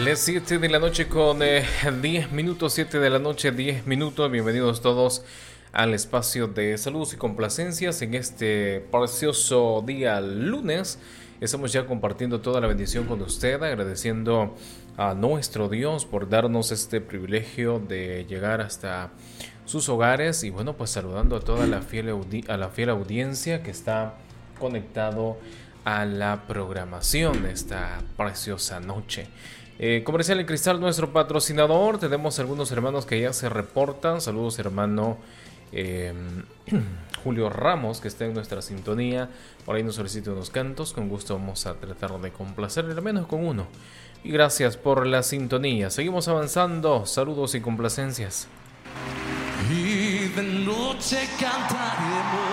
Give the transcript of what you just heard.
Las 7 de la noche con 10 minutos, 7 de la noche, 10 minutos. Bienvenidos todos al espacio de saludos y complacencias en este precioso día lunes. Estamos ya compartiendo toda la bendición con usted, agradeciendo a nuestro Dios por darnos este privilegio de llegar hasta sus hogares y bueno, pues saludando a toda la fiel audiencia que está conectado a la programación de esta preciosa noche. Comercial El Cristal, nuestro patrocinador. Tenemos algunos hermanos que ya se reportan. Saludos, hermano Julio Ramos, que está en nuestra sintonía. Por ahí nos solicita unos cantos. Con gusto vamos a tratar de complacerle, al menos con uno. Y gracias por la sintonía. Seguimos avanzando. Saludos y complacencias. Y de noche cantaremos